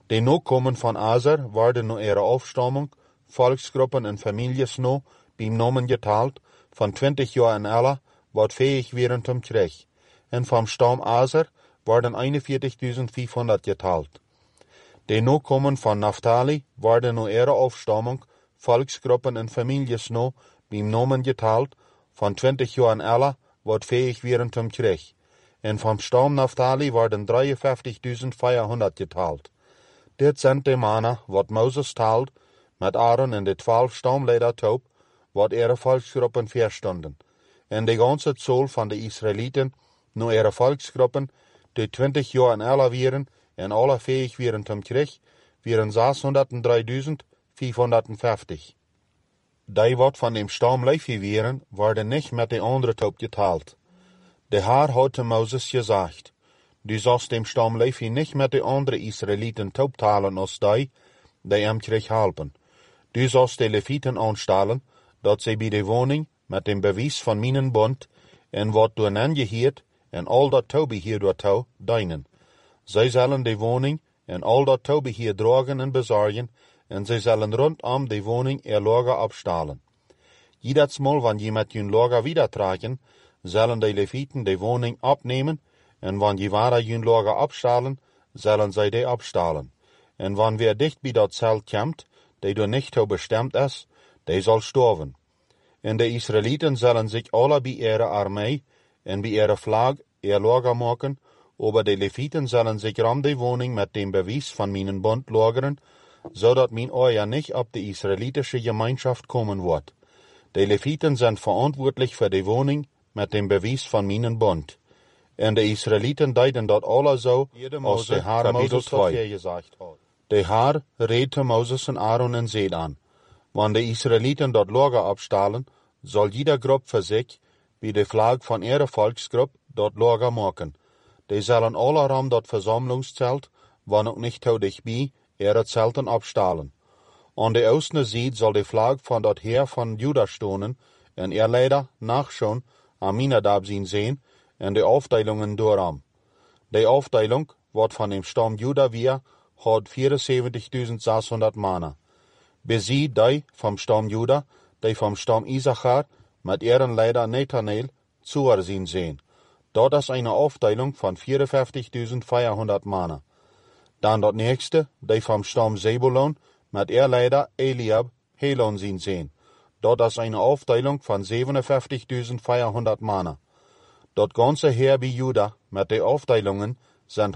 De Nachkommen van Aser werden naar ihre Aufstammung, Volksgruppen en families no, beim Namen geteilt, van 20 Jaar en alle, wat fähig wären zum Krieg. En vom Stamm Aser werden 41.500 geteilt. De Nachkommen van Naphtali werden naar ihre Aufstammung, Volksgruppen en families no, beim Namen geteilt, van 20 Jaar en alle, wat fähig wären zum Krieg. En vom Stamm Naphtali werden 53.400 geteilt. Dit zijn de mannen wat Moses teilt met Aaron en de 12 stamleider top, wat ihre Volksgruppen verstonden. En de ganze Zahl van de Israëlieten, naar ihre Volksgruppen, die 20 Jaar en alle wären, en alle fähig wären zum Krieg, wären 603.550. Die wat van dem Stamm Levi wären, werden nicht met de andere top geteilt. De Herr hat Moses gesagt, du sollst dem Stamm Levi nicht met de andere Israëlieten taubtalen als die am Krieg helpen. Du sollst de Leviten aanstellen, dat ze bij de woning met dem bewijs van mijn bond en wat door hen geheerd en al dat toebeheer door toe dienen. Zij zullen de woning en al dat toebeheer dragen en bezorgen en zij zullen rondom de woning ihr lager abstalen. Jedes-mal, wanneer je met je lager wiedertragen, zullen de Leviten de woning opnemen en wanneer je waar je lager abstalen, zullen zij de abstalen. En wanneer weer dicht bij dat Zelt komt, die door nicht zo bestemd is, die zal sterven. En de Israëlieten zullen zich alle bij ihre armee en bij ihre vlag ihr lager maken, aber de Leviten zullen zich ram de woning met dem bewijs van mijn bond lageren, zodat mijn oor nicht op de Israëlitische Gemeinschaft komen wordt. De Leviten zijn verantwoordelijk voor de woning met dem bewijs van mijn bond. En de Israëlieten deden dat alle zo, als de Heer Moses 2 gezegd had. De Heer reed Moses en Aaron en zei aan, wanneer de Israëlieten dat lager abstalen, zal jeder groep voor zich, bij de vlag van ihre Volksgroep, dat lager maken. Die zullen alle ram dat Versammlungszelt, wanneer ook niet te dichtbij, ihre Zelten abstalen. An de oostende zijde zal de vlag van dat Heer van Juda stonen, en leider nachschauen, Aminadab zien, en de Aufteilungen dooram. De Aufteilung, wat van dem Stamm Juda weer, had 74.600 mannen. Bezie die vom Stamm Juda, die vom Stamm Issachar, met ihren Leider Nathanael, zuer zien. Dat is eine Aufteilung van 54.400 mannen. Dan dat nächste, die vom Stamm Zebulon, met ihr Leider Eliab, Helon zien. Dat is eine Aufteilung van 57.400 mannen. Dat ganze Heer bij Juda, met de Aufteilungen, sind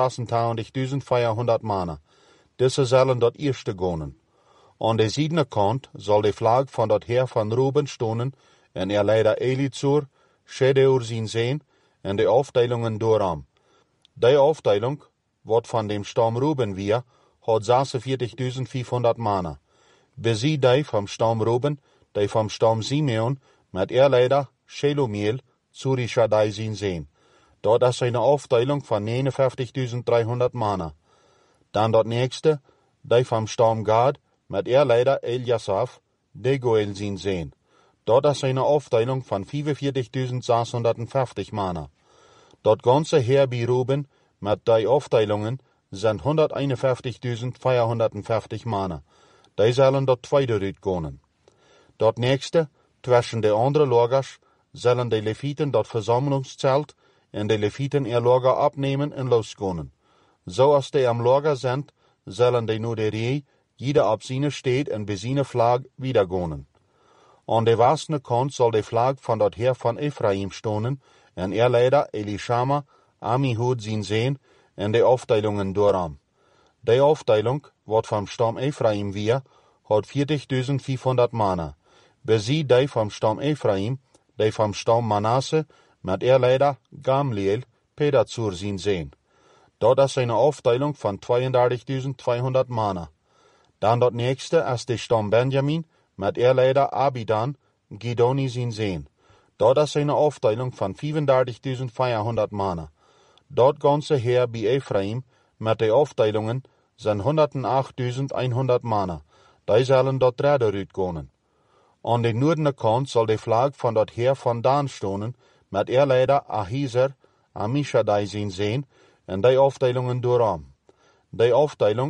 126.400 mannen. Diese zullen dat eerste gonen. An de ziedene kant zal de vlag van dat Heer van Ruben stonen, en leider Elizur, Shedeur zien, en de Aufteilungen dooram. Die Aufteilung, wat van dem Stamm Ruben weer, had 46.500 mannen. Bezie die vom Stamm Ruben, die vom Stamm Simeon, met leider Shelumiel, Zurishadai zien. Dat is eine Aufteilung van 59.300 mannen. Dan dat nächste, die vom Stamm Gad, met leider Eliasaf, Degoel zien. Dat is eine Aufteilung van 45.650 mannen. Dat ganze Heer bij Ruben, met die Aufteilungen, sind 151.450 mannen. Die zullen dat tweede uitkomen. Dat nächste, tussen de andere lagers, zullen de Leviten dat Versammlungszelt en de Leviten ihr Lager abnemen en loskomen. Zoals die am Lager sind, zullen de nu de Ree, jeder op zijn steed en bij zijn vlag wiedergonen. An de westende kant zal de vlag van dat Heer van Ephraim stonen, en leider Elishama, Amihud zien, en de Aufteilungen dooram. De Aufteilung, wat vom Stamm Ephraim weer, had 40.500 mannen. Bezie die vom Stamm Ephraim, die vom Stamm Manasse, met leider Gamliel, Pedazur zien. Dat is eine Aufteilung van 32.200 mannen. Dan dat nächste is de Stamm Benjamin, met leider Abidan, Gidoni zien. Dat is eine Aufteilung van 35.400 mannen. Dat ganze Heer bij Ephraim, met de Aufteilungen, zijn 108.100 mannen. Die zullen dat derde uitkomen. An de noordene kant zal de vlag van dat Heer van Dan stonen, met leider Ahiezer, Amishadai zien, en die Aufteilungen dooram. Die Aufteilung